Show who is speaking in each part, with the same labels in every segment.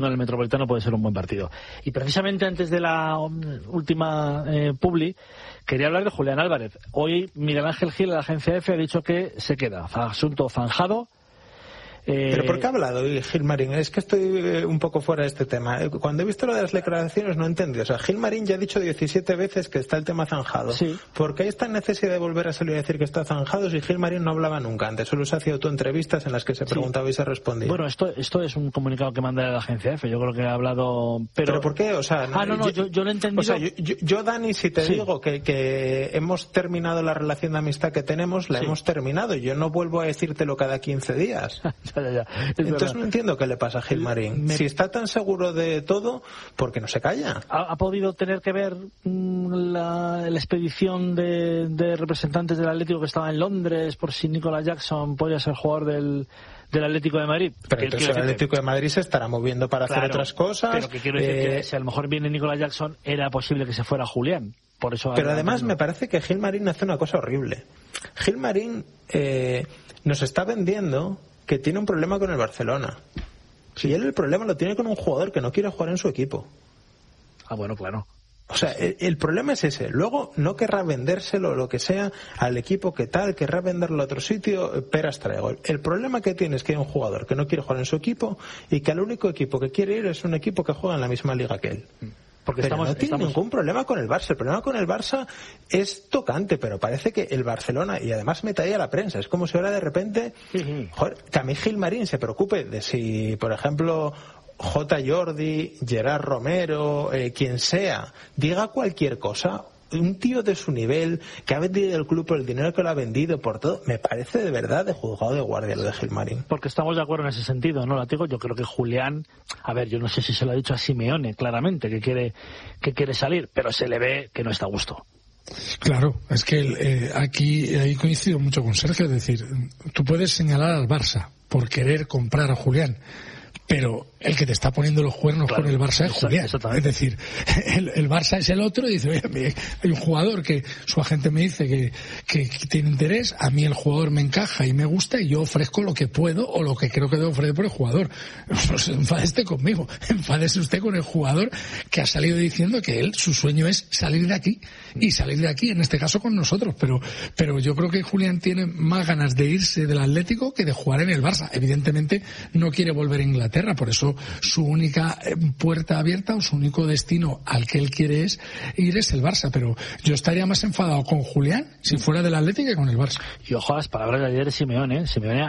Speaker 1: el Metropolitano puede ser un buen partido. Y precisamente antes de la última publi, quería hablar de Julián Álvarez. Hoy Miguel Ángel Gil de la agencia EFE ha dicho que se queda. Asunto zanjado.
Speaker 2: ¿Pero por qué ha hablado hoy Gilmarín? Es que estoy un poco fuera de este tema. Cuando he visto lo de las declaraciones no he entendido. O sea, Gilmarín ya ha dicho 17 veces que está el tema zanjado.
Speaker 1: Sí.
Speaker 2: ¿Por qué hay esta necesidad de volver a salir a decir que está zanjado si Gilmarín no hablaba nunca antes? Solo se hacía autoentrevistas en las que se preguntaba y se respondía.
Speaker 1: Bueno, esto es un comunicado que manda la agencia EFE. Yo creo que ha hablado... ¿Pero
Speaker 2: por qué? O sea,
Speaker 1: yo lo he entendido...
Speaker 2: O sea, yo Dani, si te digo que hemos terminado la relación de amistad que tenemos, la hemos terminado. Yo no vuelvo a decírtelo cada 15 días.
Speaker 1: Ya.
Speaker 2: Entonces no entiendo qué le pasa a Gilmarín. Si está tan seguro de todo, ¿por qué no se calla?
Speaker 1: ¿Ha podido tener que ver la expedición de representantes del Atlético que estaba en Londres por si Nicolas Jackson podía ser jugador del Atlético de Madrid?
Speaker 2: Pero entonces el Atlético de Madrid se estará moviendo para hacer otras cosas.
Speaker 1: Pero que quiero decir que si a lo mejor viene Nicolas Jackson, era posible que se fuera Julián. Por eso
Speaker 2: pero además me parece que Gilmarín hace una cosa horrible. Gilmarín nos está vendiendo que tiene un problema con el Barcelona. Si él el problema lo tiene con un jugador que no quiere jugar en su equipo.
Speaker 1: Bueno, claro.
Speaker 2: O sea, el problema es ese. Luego no querrá vendérselo o lo que sea al equipo que tal, querrá venderlo a otro sitio, peras traigo. El problema que tiene es que hay un jugador que no quiere jugar en su equipo y que el único equipo que quiere ir es un equipo que juega en la misma liga que él. Porque no tiene ningún problema con el Barça. El problema con el Barça es tocante, pero parece que el Barcelona, y además mete ahí a la prensa, es como si ahora de repente, joder, que a mí Gilmarín se preocupe de si, por ejemplo, J. Jordi, Gerard Romero, quien sea, diga cualquier cosa. Un tío de su nivel, que ha vendido el club por el dinero que lo ha vendido, por todo, me parece de verdad de juzgado de guardia lo de Gilmarín.
Speaker 1: Porque estamos de acuerdo en ese sentido, ¿no, Látigo? Yo creo que Julián, a ver, yo no sé si se lo ha dicho a Simeone, claramente, que quiere salir, pero se le ve que no está a gusto.
Speaker 3: Claro, es que ahí coincido mucho con Sergio, es decir, tú puedes señalar al Barça por querer comprar a Julián, pero el que te está poniendo los cuernos con el Barça es Julián. Es decir, el Barça es el otro y dice, oye, hay un jugador que su agente me dice que tiene interés, a mí el jugador me encaja y me gusta y yo ofrezco lo que puedo o lo que creo que debo ofrecer por el jugador. Pues enfádese conmigo, enfádese usted con el jugador que ha salido diciendo que su sueño es salir de aquí y salir de aquí, en este caso con nosotros, pero yo creo que Julián tiene más ganas de irse del Atlético que de jugar en el Barça. Evidentemente no quiere volver a Inglaterra, por eso su única puerta abierta o su único destino al que él quiere ir es el Barça, pero yo estaría más enfadado con Julián si fuera del Atlético que con el Barça.
Speaker 1: Y ojo a las palabras de ayer de Simeone. Simeone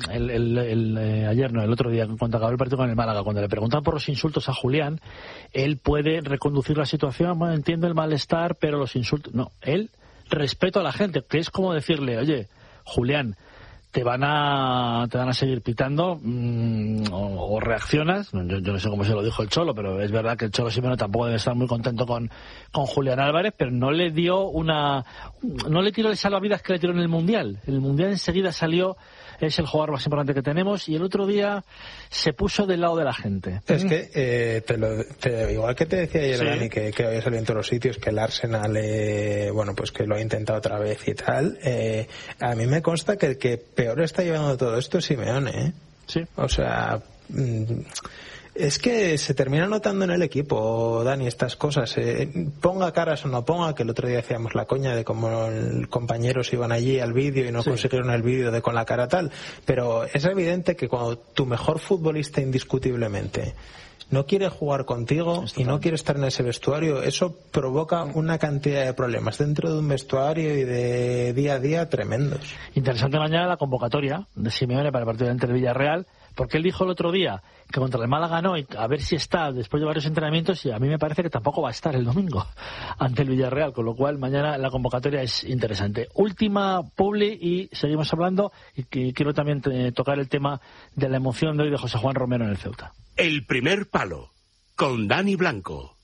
Speaker 1: el otro día, cuando acabó el partido con el Málaga, cuando le preguntan por los insultos a Julián, él puede reconducir la situación, bueno, entiendo el malestar, pero los insultos, no, él respeto a la gente, que es como decirle, oye, Julián, te van a seguir pitando o reaccionas. Yo no sé cómo se lo dijo el Cholo, pero es verdad que el Cholo Simeone tampoco debe estar muy contento con Julián Álvarez, pero no le tiró el salvavidas que le tiró en el Mundial. El Mundial enseguida salió, es el jugador más importante que tenemos, y el otro día se puso del lado de la gente.
Speaker 2: Es que igual que te decía ayer, Dani, que había salido en todos los sitios, que el Arsenal pues que lo ha intentado otra vez y tal, a mí me consta que el que peor está llevando todo esto es Simeone, ¿eh?
Speaker 1: Sí.
Speaker 2: O sea, es que se termina notando en el equipo, Dani, estas cosas. Ponga caras o no ponga, que el otro día hacíamos la coña de cómo compañeros iban allí al vídeo y no consiguieron el vídeo de con la cara tal. Pero es evidente que cuando tu mejor futbolista indiscutiblemente no quiere jugar contigo y no quiere estar en ese vestuario, eso provoca una cantidad de problemas dentro de un vestuario y de día a día tremendos.
Speaker 1: Interesante mañana la convocatoria de Simeone para el partido ante el Villarreal, porque él dijo el otro día que contra el Málaga no, y a ver si está después de varios entrenamientos, y a mí me parece que tampoco va a estar el domingo ante el Villarreal, con lo cual mañana la convocatoria es interesante. Última publi y seguimos hablando, y quiero también tocar el tema de la emoción de hoy de José Juan Romero en el Ceuta.
Speaker 4: El primer palo, con Dani Blanco.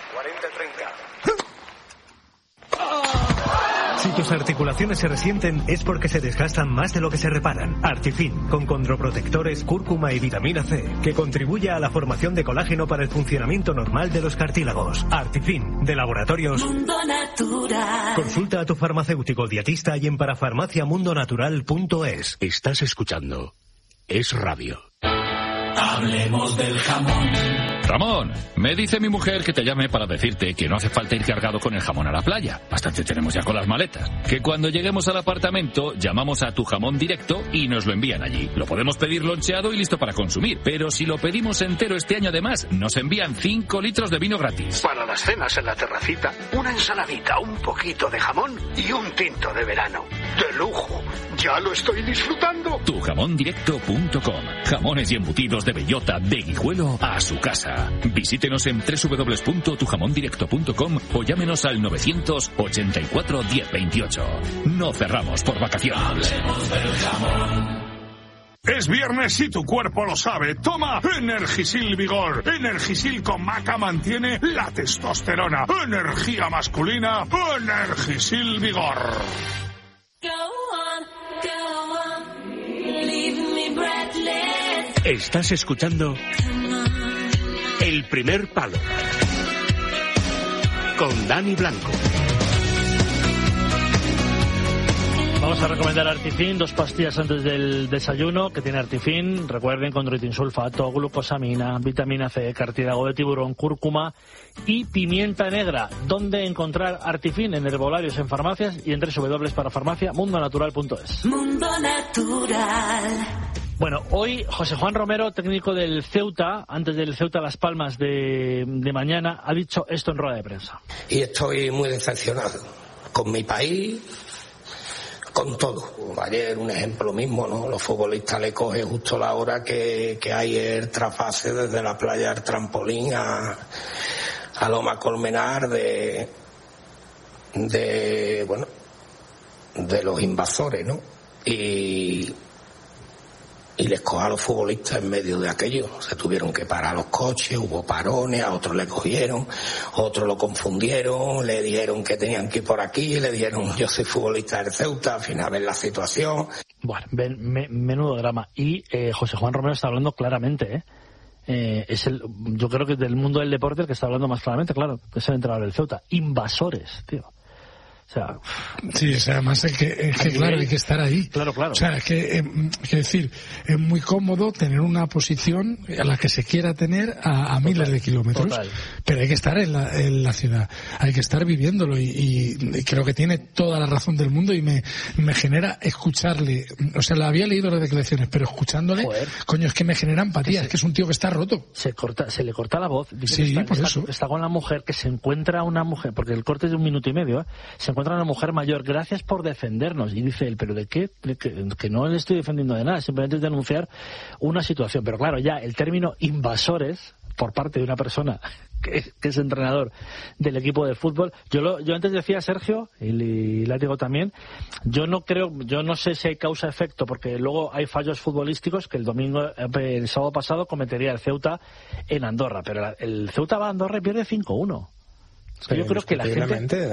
Speaker 5: 40-30. Si tus articulaciones se resienten es porque se desgastan más de lo que se reparan. Artifin, con condroprotectores, cúrcuma y vitamina C, que contribuye a la formación de colágeno para el funcionamiento normal de los cartílagos. Artifin, de Laboratorios
Speaker 6: Mundo Natural.
Speaker 5: Consulta a tu farmacéutico dietista y en parafarmaciamundonatural.es.
Speaker 4: Estás escuchando Es Radio.
Speaker 6: Hablemos del jamón.
Speaker 7: Ramón, me dice mi mujer que te llame para decirte que no hace falta ir cargado con el jamón a la playa. Bastante tenemos ya con las maletas. Que cuando lleguemos al apartamento, llamamos a Tu Jamón Directo y nos lo envían allí. Lo podemos pedir loncheado y listo para consumir. Pero si lo pedimos entero este año además, nos envían 5 litros de vino gratis.
Speaker 8: Para las cenas en la terracita, una ensaladita, un poquito de jamón y un tinto de verano. ¡De lujo! ¡Ya lo estoy disfrutando!
Speaker 7: Tujamondirecto.com. Jamones y embutidos de bellota, de Guijuelo a su casa. Visítenos en www.tujamondirecto.com o llámenos al 984 1028. No cerramos por vacaciones.
Speaker 6: Hablemos del jamón.
Speaker 9: Es viernes y tu cuerpo lo sabe. Toma Energisil Vigor. Energisil con maca mantiene la testosterona. Energía masculina. Energisil Vigor.
Speaker 4: Estás escuchando El Primer Palo con Dani Blanco.
Speaker 1: Vamos a recomendar Artifin, 2 pastillas antes del desayuno que tiene Artifin. Recuerden, condroitin sulfato, glucosamina, vitamina C, cartílago de tiburón, cúrcuma y pimienta negra. ¿Dónde encontrar Artifin? En herbolarios, en farmacias y en www.parafarmacia.mundonatural.es.
Speaker 6: Mundo Natural.
Speaker 1: Bueno, hoy José Juan Romero, técnico del Ceuta, antes del Ceuta Las Palmas de mañana, ha dicho esto en rueda de prensa.
Speaker 10: Y estoy muy decepcionado con mi país, con todo. Ayer un ejemplo mismo, ¿no? Los futbolistas le cogen justo la hora que hay el trasfase desde la playa del Trampolín a Loma Colmenar de los invasores, ¿no? Y les coja a los futbolistas en medio de aquello. Se tuvieron que parar los coches, hubo parones, a otros le cogieron, otros lo confundieron, le dijeron que tenían que ir por aquí, le dijeron yo soy futbolista del Ceuta, al final ven la situación.
Speaker 1: Bueno, menudo drama. Y José Juan Romero está hablando claramente, yo creo que del mundo del deporte el que está hablando más claramente, claro, es el entrenador del Ceuta. Invasores, tío. O sea,
Speaker 3: sí, o sea, además es que claro, hay que estar ahí.
Speaker 1: Claro.
Speaker 3: O sea, es que decir, es muy cómodo tener una posición a la que se quiera tener a miles de kilómetros. Total. Pero hay que estar en la ciudad, hay que estar viviéndolo y creo que tiene toda la razón del mundo y me genera escucharle. O sea, la había leído las declaraciones, pero escuchándole, coño, es que me genera empatía, es que es un tío que está roto.
Speaker 1: Se le corta la voz.
Speaker 3: Dice sí, por eso.
Speaker 1: Está con la mujer, que se encuentra una mujer, porque el corte es de 1 minuto y medio, se encuentra una mujer mayor, gracias por defendernos. Y dice él, ¿pero de qué? Que no le estoy defendiendo de nada, simplemente es denunciar una situación. Pero claro, ya el término invasores por parte de una persona que es entrenador del equipo de fútbol, yo antes decía, Sergio, y la digo también, yo no sé si hay causa-efecto, porque luego hay fallos futbolísticos que el sábado pasado cometería el Ceuta en Andorra, pero el Ceuta va a Andorra y pierde 5-1. Yo creo que la gente,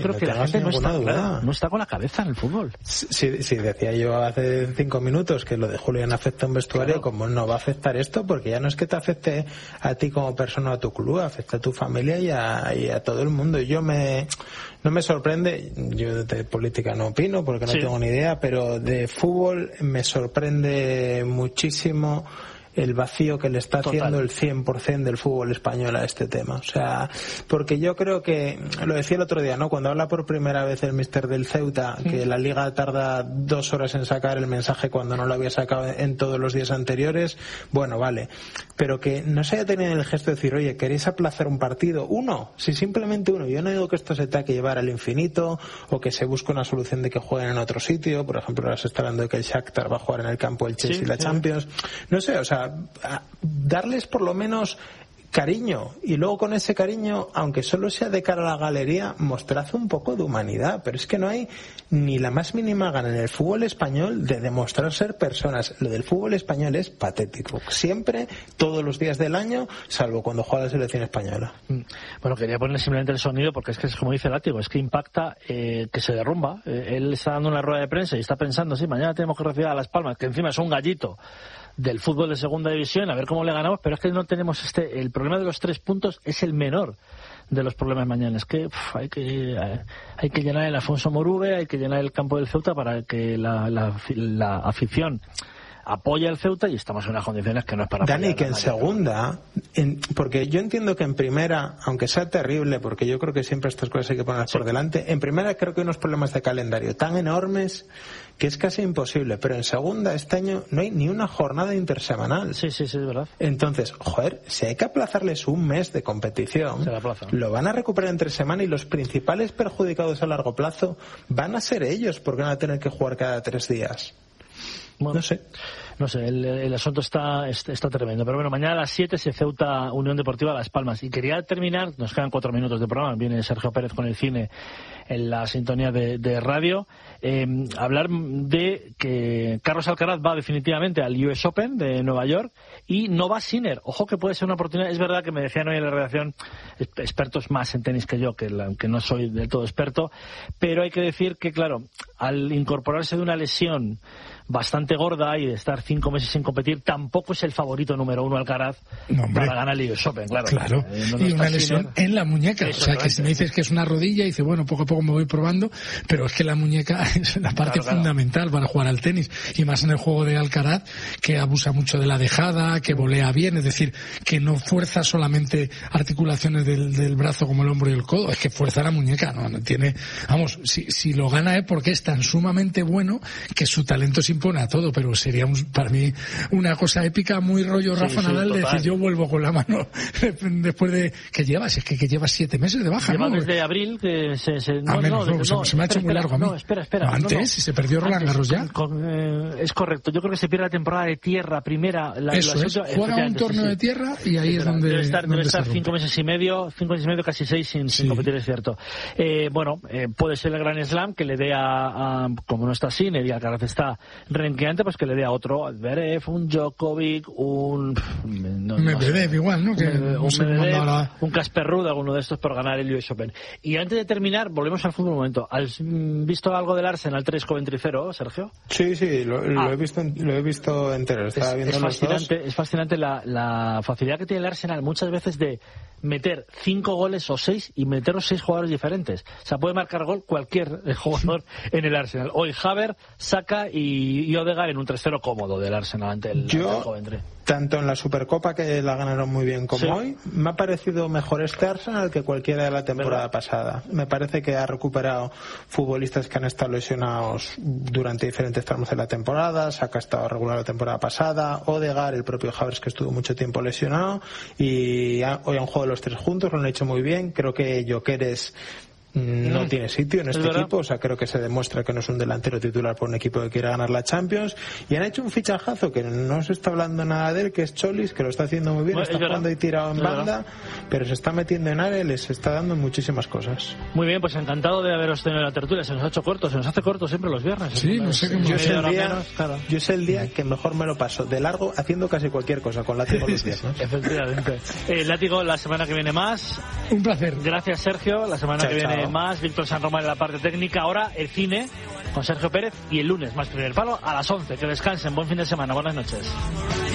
Speaker 1: no está con la cabeza en el fútbol.
Speaker 2: Si decía yo hace 5 minutos que lo de Julián afecta a un vestuario, ¿cómo no va a afectar esto? Porque ya no es que te afecte a ti como persona o a tu club, afecta a tu familia y a todo el mundo. Y no me sorprende, yo de política no opino porque no tengo ni idea, pero de fútbol me sorprende muchísimo el vacío que le está haciendo el 100% del fútbol español a este tema. O sea, porque yo creo que, lo decía el otro día, ¿no? Cuando habla por primera vez el míster del Ceuta, que la Liga tarda 2 horas en sacar el mensaje cuando no lo había sacado en todos los días anteriores, bueno, vale. Pero que no se haya tenido el gesto de decir, oye, ¿queréis aplazar un partido? Uno, si simplemente uno. Yo no digo que esto se tenga que llevar al infinito o que se busque una solución de que jueguen en otro sitio. Por ejemplo, ahora se está hablando de que el Shakhtar va a jugar en el campo del Chelsea y la Champions. No sé, o sea, darles por lo menos cariño, y luego con ese cariño, aunque solo sea de cara a la galería, mostrad un poco de humanidad. Pero es que no hay ni la más mínima gana en el fútbol español de demostrar ser personas. Lo del fútbol español es patético, siempre, todos los días del año, salvo cuando juega la selección española.
Speaker 1: Bueno, quería poner simplemente el sonido porque es que es como dice Látigo, es que impacta, que se derrumba. Él está dando una rueda de prensa y está pensando, sí, mañana tenemos que recibir a Las Palmas, que encima es un gallito del fútbol de segunda división, a ver cómo le ganamos, pero es que no tenemos el problema de los 3 puntos es el menor de los problemas mañana. Es que hay que llenar el Afonso Morube, hay que llenar el campo del Ceuta para que la afición apoya el Ceuta y estamos en unas condiciones que no es para
Speaker 2: Dani, que en segunda, porque yo entiendo que en primera, aunque sea terrible, porque yo creo que siempre estas cosas hay que ponerlas por delante, en primera creo que hay unos problemas de calendario tan enormes que es casi imposible, pero en segunda este año no hay ni una jornada intersemanal.
Speaker 1: Sí, es verdad.
Speaker 2: Entonces, joder, si hay que aplazarles un mes de competición, lo van a recuperar entre semana y los principales perjudicados a largo plazo van a ser ellos, porque van a tener que jugar cada 3 días.
Speaker 1: Bueno, no sé, el asunto está tremendo. Pero bueno, mañana a las 7 se Ceuta Unión Deportiva Las Palmas. Y quería terminar, nos quedan 4 minutos de programa, viene Sergio Pérez con el cine en la sintonía de radio, hablar de que Carlos Alcaraz va definitivamente al US Open de Nueva York y no va Sinner. Ojo que puede ser una oportunidad. Es verdad que me decían hoy en la redacción expertos más en tenis que yo, que no soy del todo experto, pero hay que decir que, claro, al incorporarse de una lesión bastante gorda y de estar 5 meses sin competir, tampoco es el favorito número 1 Alcaraz para ganar el US Open, claro.
Speaker 3: Y una lesión en la muñeca, o sea que si me dices que es una rodilla, dice bueno, poco a poco me voy probando, pero es que la muñeca es la parte fundamental para jugar al tenis, y más en el juego de Alcaraz, que abusa mucho de la dejada, que volea bien, es decir, que no fuerza solamente articulaciones del brazo como el hombro y el codo, es que fuerza la muñeca, no tiene, vamos, si lo gana es porque es tan sumamente bueno que su talento se impone a todo, pero sería para mí una cosa épica, muy rollo Rafa Nadal, de decir yo vuelvo con la mano después de que llevas 7 meses de baja,
Speaker 1: lleva desde abril que se
Speaker 3: me ha hecho muy largo a mí.
Speaker 1: Espera,
Speaker 3: antes se perdió Roland Garros ya.
Speaker 1: Es correcto, yo creo que se pierde la temporada de tierra primera.
Speaker 3: Juega un torneo de tierra y ahí es donde
Speaker 1: debe estar 5 meses y medio, casi 6 sin competir, es cierto. Puede ser el Grand Slam que le dé como no está Sinner y Alcaraz está renqueante, pues que le dé a otro Zverev, un Djokovic,
Speaker 3: Medvedev igual, ¿no?
Speaker 1: Un Casper Ruud, alguno de estos por ganar el US Open. Y antes de terminar, volvemos al fútbol un momento. ¿Has visto algo del Arsenal 3 Coventry 0, Sergio?
Speaker 2: Sí, lo he visto entero. Estaba viendo los dos.
Speaker 1: Es fascinante la facilidad que tiene el Arsenal muchas veces de meter 5 goles o 6 y meter los 6 jugadores diferentes. O sea, puede marcar gol cualquier jugador en el Arsenal. Hoy Havertz, Saka y Odegaard en un 3-0 cómodo del Arsenal ante el Coventry.
Speaker 2: Tanto en la Supercopa, que la ganaron muy bien, como hoy, me ha parecido mejor este Arsenal que cualquiera de la temporada pasada. Me parece que ha recuperado futbolistas que han estado lesionados durante diferentes tramos de la temporada. Saka ha estado regular la temporada pasada, Odegaard, el propio Havertz, que estuvo mucho tiempo lesionado, y hoy han jugado los 3 juntos, lo han hecho muy bien. Creo que Gyökeres no tiene sitio en este equipo, o sea, creo que se demuestra que no es un delantero titular por un equipo que quiere ganar la Champions, y han hecho un fichajazo que no se está hablando nada de él, que es Cholis, que lo está haciendo muy bien, está jugando y tirado en banda, pero se está metiendo en área y les está dando muchísimas cosas.
Speaker 1: Muy bien, pues encantado de haberos tenido en la tertulia. Se nos ha hecho corto, se nos hace corto siempre los viernes.
Speaker 3: Sí, no sé cómo.
Speaker 2: Yo sé el día que mejor me lo paso de largo haciendo casi cualquier cosa con Látigo los viernes.
Speaker 1: Efectivamente. Látigo, la semana que viene más.
Speaker 3: Un placer.
Speaker 1: Gracias, Sergio. La semana que viene más. Víctor San Román en la parte técnica. Ahora el cine con Sergio Pérez, y el lunes más Primer Palo a las 11. Que descansen. Buen fin de semana. Buenas noches.